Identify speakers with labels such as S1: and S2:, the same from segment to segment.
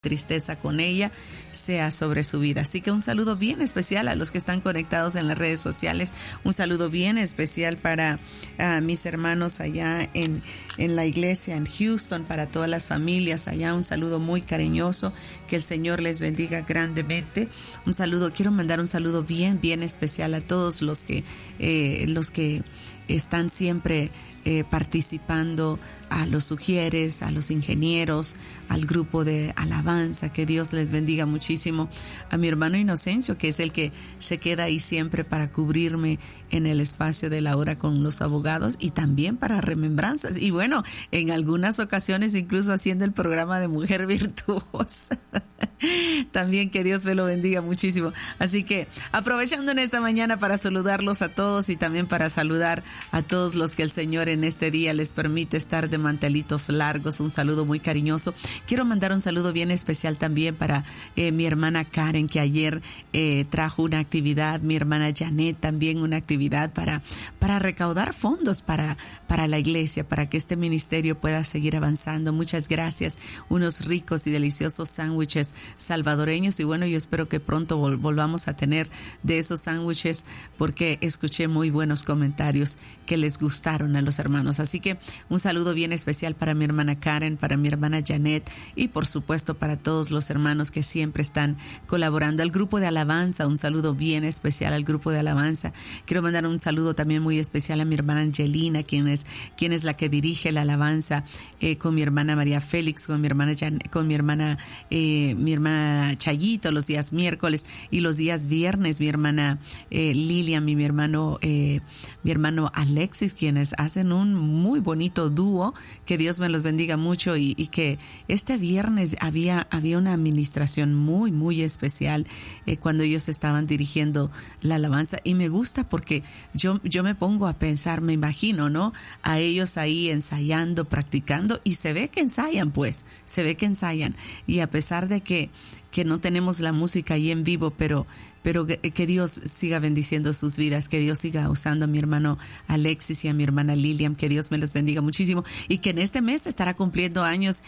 S1: tristeza con ella sea sobre su vida. Así que un saludo bien especial a los que están conectados en las redes sociales, un saludo bien especial para mis hermanos allá en la iglesia en Houston, para todas las familias allá, un saludo muy cariñoso, que el Señor les bendiga grandemente. Un saludo, quiero mandar un saludo bien especial a todos los que están siempre participando, a los sugieres, a los ingenieros, al grupo de alabanza, que Dios les bendiga muchísimo, a mi hermano Inocencio, que es el que se queda ahí siempre para cubrirme en el espacio de la hora con los abogados y también para remembranzas, y bueno, en algunas ocasiones incluso haciendo el programa de Mujer Virtuosa. También que Dios me lo bendiga muchísimo. Así que aprovechando en esta mañana para saludarlos a todos y también para saludar a todos los que el Señor en este día les permite estar de mantelitos largos, un saludo muy cariñoso. Quiero mandar un saludo bien especial también para mi hermana Karen, que ayer trajo una actividad, mi hermana Janet también una actividad para recaudar fondos para la iglesia, para que este ministerio pueda seguir avanzando. Muchas gracias, unos ricos y deliciosos sándwiches salvadoreños, y bueno, yo espero que pronto volvamos a tener de esos sándwiches, porque escuché muy buenos comentarios que les gustaron a los hermanos. Así que un saludo bien especial para mi hermana Karen, para mi hermana Janet y por supuesto para todos los hermanos que siempre están colaborando. Al grupo de alabanza, un saludo bien especial al grupo de alabanza. Quiero mandar un saludo también muy especial a mi hermana Angelina, quien es la que dirige la alabanza, con mi hermana María Félix, con mi hermana mi hermana Chayito los días miércoles, y los días viernes mi hermana Lilian y mi hermano Alexis, quienes hacen un muy bonito dúo. Que Dios me los bendiga mucho, y que este viernes había una administración muy especial cuando ellos estaban dirigiendo la alabanza, y me gusta porque yo me pongo a pensar, me imagino, ¿no?, a ellos ahí ensayando, practicando, y se ve que ensayan, y a pesar de que no tenemos la música ahí en vivo, pero que Dios siga bendiciendo sus vidas, que Dios siga usando a mi hermano Alexis y a mi hermana Lilian, que Dios me los bendiga muchísimo, y que en este mes estará cumpliendo años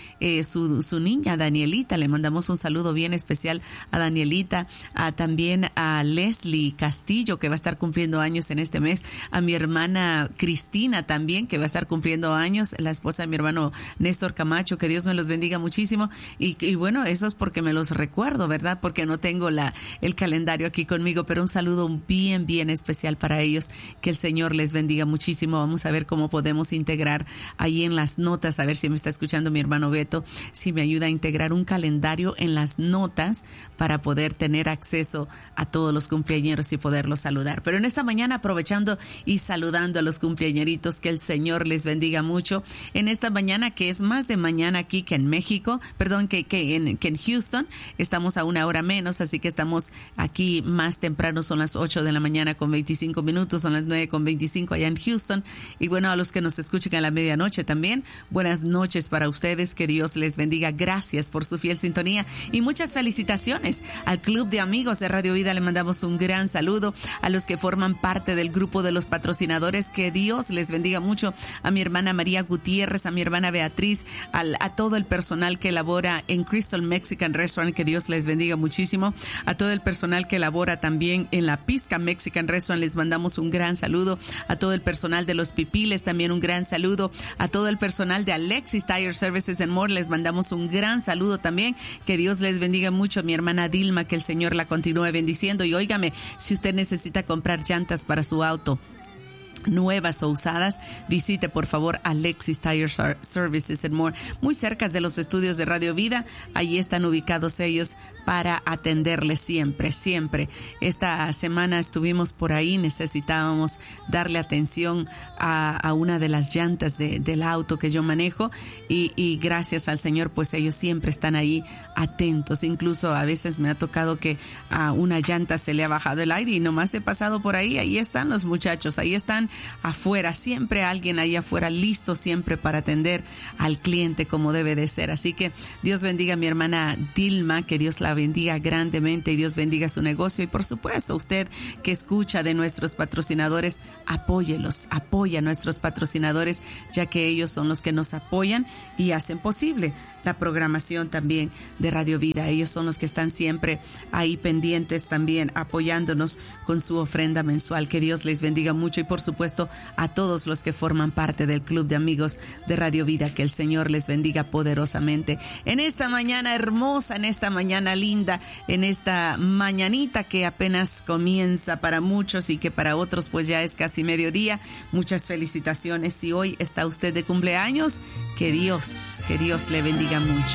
S1: su niña Danielita. Le mandamos un saludo bien especial a Danielita, también a Leslie Castillo, que va a estar cumpliendo años en este mes, a mi hermana Cristina también, que va a estar cumpliendo años, la esposa de mi hermano Néstor Camacho, que Dios me los bendiga muchísimo, y bueno, eso es porque me los recuerdo, ¿verdad?, porque no tengo el calendario aquí conmigo, pero un saludo bien especial para ellos, que el Señor les bendiga muchísimo. Vamos a ver cómo podemos integrar ahí en las notas, a ver si me está escuchando mi hermano Beto, si me ayuda a integrar un calendario en las notas para poder tener acceso a todos los cumpleañeros y poderlos saludar. Pero en esta mañana, aprovechando y saludando a los cumpleañeritos, que el Señor les bendiga mucho en esta mañana, que es más de mañana aquí que en México, perdón, que en Houston. Estamos a una hora menos, así que estamos aquí más temprano, son las 8 de la mañana con 25 minutos, son las 9 con 25 allá en Houston. Y bueno, a los que nos escuchen a la medianoche también, buenas noches para ustedes, que Dios les bendiga. Gracias por su fiel sintonía y muchas felicitaciones al Club de Amigos de Radio Vida. Le mandamos un gran saludo a los que forman parte del grupo de los patrocinadores, que Dios les bendiga mucho, a mi hermana María Gutiérrez, a mi hermana Beatriz, a todo el personal que labora en Crystal Mexican Restaurant, que Dios les bendiga muchísimo, a todo el personal que labora también en la Pizca Mexican Restaurant, les mandamos un gran saludo, a todo el personal de Los Pipiles también un gran saludo, a todo el personal de Alexis Tire Services and More les mandamos un gran saludo también, que Dios les bendiga mucho, a mi hermana Dilma, que el Señor la continúe bendiciendo. Y óigame, si usted necesita comprar llantas para su auto, nuevas o usadas, visite por favor Alexis Tire Services and More, muy cerca de los estudios de Radio Vida. Allí están ubicados ellos para atenderles siempre. Esta semana estuvimos por ahí, necesitábamos darle atención a una de las llantas del auto que yo manejo, y gracias al Señor, pues ellos siempre están ahí atentos. Incluso a veces me ha tocado que a una llanta se le ha bajado el aire y nomás he pasado por ahí están los muchachos, ahí están afuera, siempre alguien ahí afuera listo siempre para atender al cliente como debe de ser. Así que Dios bendiga a mi hermana Dilma, que Dios la bendiga grandemente y Dios bendiga su negocio. Y por supuesto, usted que escucha de nuestros patrocinadores, apóyelos, apoya a nuestros patrocinadores, ya que ellos son los que nos apoyan y hacen posible la programación también de Radio Vida. Ellos son los que están siempre ahí pendientes también, apoyándonos con su ofrenda mensual. Que Dios les bendiga mucho y por supuesto a todos los que forman parte del Club de Amigos de Radio Vida. Que el Señor les bendiga poderosamente en esta mañana hermosa, en esta mañana linda, en esta mañanita que apenas comienza para muchos y que para otros pues ya es casi mediodía. Muchas felicitaciones. Si hoy está usted de cumpleaños, que Dios le bendiga mucho.